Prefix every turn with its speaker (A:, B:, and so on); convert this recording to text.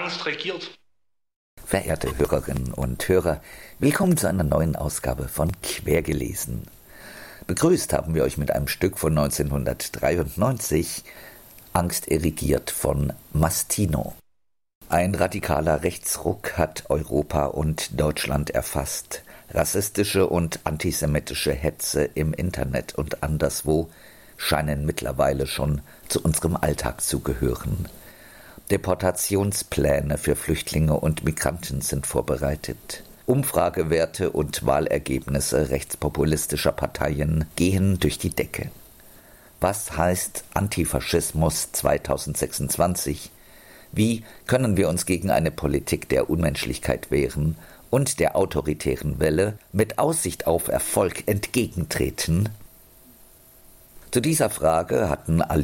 A: Angst regiert.
B: Verehrte Hörerinnen und Hörer, willkommen zu einer neuen Ausgabe von Quergelesen. Begrüßt haben wir euch mit einem Stück von 1993, Angst erigiert von Mastino. Ein radikaler Rechtsruck hat Europa und Deutschland erfasst. Rassistische und antisemitische Hetze im Internet und anderswo scheinen mittlerweile schon zu unserem Alltag zu gehören. Deportationspläne für Flüchtlinge und Migranten sind vorbereitet. Umfragewerte und Wahlergebnisse rechtspopulistischer Parteien gehen durch die Decke. Was heißt Antifaschismus 2026? Wie können wir uns gegen eine Politik der Unmenschlichkeit wehren und der autoritären Welle mit Aussicht auf Erfolg entgegentreten? Zu dieser Frage hatten